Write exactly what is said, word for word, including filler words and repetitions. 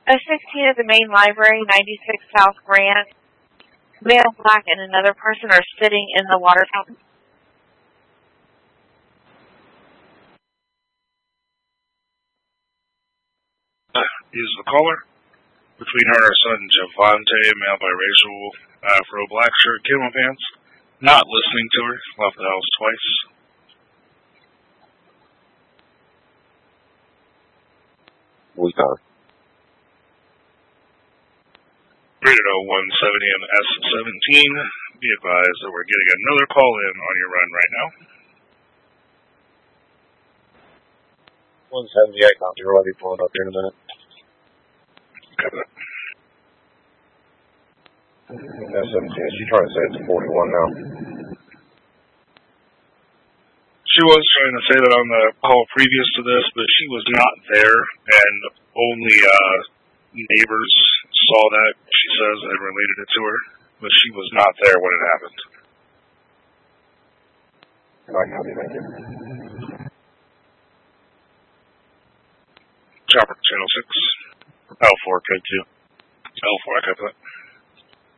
A sixteen at the main library, ninety-six South Grant. Male black and another person are sitting in the water fountain. Is the caller. Between her and her son Javante, male biracial, Afro black shirt, camo pants. Not listening to her. Left the house twice. We got her. Rated oh one seventy M S seventeen. Be advised that we're getting another call in on your run right now. one seventy, I copy. We'll be pulling up here in a minute. Copy that. S seventeen, she's trying to say it's forty-one now. She was trying to say that on the call previous to this, but she was not there, and only uh, neighbors saw that, she says, and related it to her, but she was not there when it happened. I copy, thank you. Chopper, channel six. L four, code two. L four, I copy that.